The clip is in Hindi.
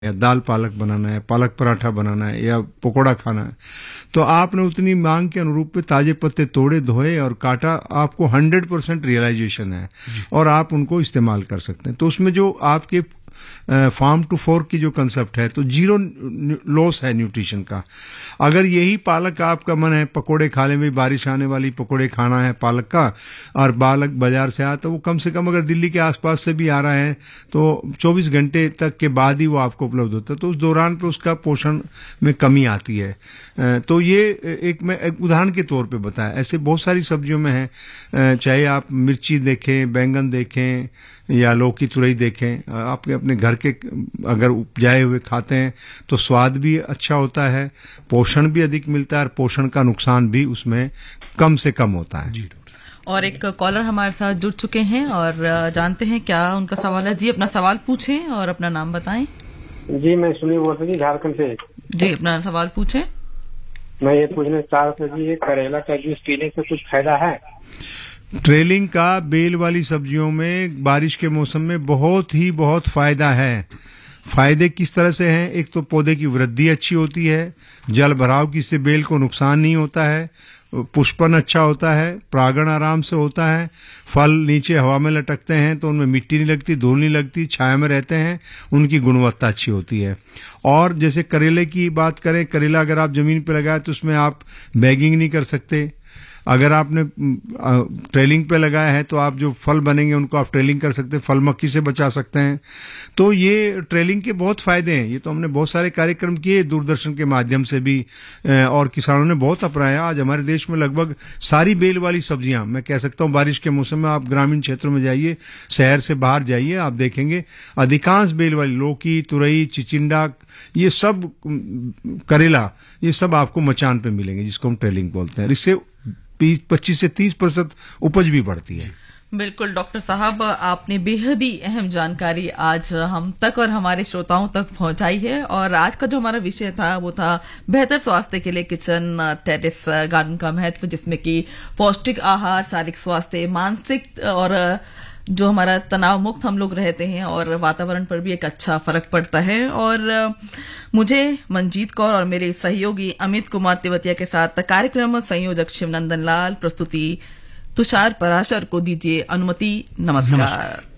या दाल पालक बनाना है, पालक पराठा बनाना है या पकोड़ा खाना है, तो आपने उतनी मांग के अनुरूप पे ताजे पत्ते तोड़े, धोए और काटा, आपको 100% रियलाइजेशन है और आप उनको इस्तेमाल कर सकते हैं। तो उसमें जो आपके फार्म टू फोर्क की जो कंसेप्ट है, तो जीरो लॉस है न्यूट्रिशन का। अगर यही पालक आपका मन है पकोड़े खा लें, भाई बारिश आने वाली पकोड़े खाना है पालक का, और पालक बाजार से आया, तो वो कम से कम अगर दिल्ली के आसपास से भी आ रहा है तो 24 घंटे तक के बाद ही वो आपको उपलब्ध होता है, तो उस दौरान पे उसका पोषण में कमी आती है। तो ये मैं एक उदाहरण के तौर पे बताया, ऐसे बहुत सारी सब्जियों में है, चाहे आप मिर्ची देखें, बैंगन देखें या लौकी तुरई देखें, आपके अपने घर के अगर उपजाए हुए खाते हैं तो स्वाद भी अच्छा होता है, पोषण भी अधिक मिलता है और पोषण का नुकसान भी उसमें कम से कम होता है। जी। और एक कॉलर हमारे साथ जुड़ चुके हैं और जानते हैं क्या उनका सवाल है। जी, अपना सवाल पूछें और अपना नाम बताएं। जी, मैं सुनील बोल रही हूँ झारखंड से। जी, अपना सवाल पूछें। मैं ये पूछना चाह रहा था जी, ये करेला का जूस पीने से कुछ फायदा है? ट्रेलिंग का बेल वाली सब्जियों में बारिश के मौसम में बहुत फायदा है। फायदे किस तरह से हैं? एक तो पौधे की वृद्धि अच्छी होती है, जल भराव की से बेल को नुकसान नहीं होता है, पुष्पन अच्छा होता है, परागण आराम से होता है, फल नीचे हवा में लटकते हैं तो उनमें मिट्टी नहीं लगती, धूल नहीं लगती, छाया में रहते हैं, उनकी गुणवत्ता अच्छी होती है। और जैसे करेले की बात करें, करेला अगर आप जमीन पर लगाए तो उसमें आप बैगिंग नहीं कर सकते। अगर आपने ट्रेलिंग पे लगाया है तो आप जो फल बनेंगे उनको आप ट्रेलिंग कर सकते हैं, फल मक्खी से बचा सकते हैं। तो ये ट्रेलिंग के बहुत फायदे हैं। ये तो हमने बहुत सारे कार्यक्रम किए दूरदर्शन के माध्यम से भी, और किसानों ने बहुत अपनाया। आज हमारे देश में लगभग सारी बेल वाली सब्जियां, मैं कह सकता हूं बारिश के मौसम में आप ग्रामीण क्षेत्रों में जाइए, शहर से बाहर जाइए, आप देखेंगे अधिकांश बेल वाली लौकी, तुरई, चिचिंडा, ये सब, करेला, ये सब आपको मचान पे मिलेंगे, जिसको हम ट्रेलिंग बोलते हैं। इससे 25 से 30% उपज भी बढ़ती है। बिल्कुल डॉक्टर साहब, आपने बेहद ही अहम जानकारी आज हम तक और हमारे श्रोताओं तक पहुंचाई है। और आज का जो हमारा विषय था वो था बेहतर स्वास्थ्य के लिए किचन टेरेस गार्डन का महत्व, जिसमें कि पौष्टिक आहार, शारीरिक स्वास्थ्य, मानसिक और जो हमारा तनाव मुक्त हम लोग रहते हैं और वातावरण पर भी एक अच्छा फर्क पड़ता है। और मुझे मंजीत कौर और मेरे सहयोगी अमित कुमार तिवतिया के साथ कार्यक्रम संयोजक शिवनंदन लाल, प्रस्तुति तुषार पराशर को दीजिए अनुमति। नमस्कार।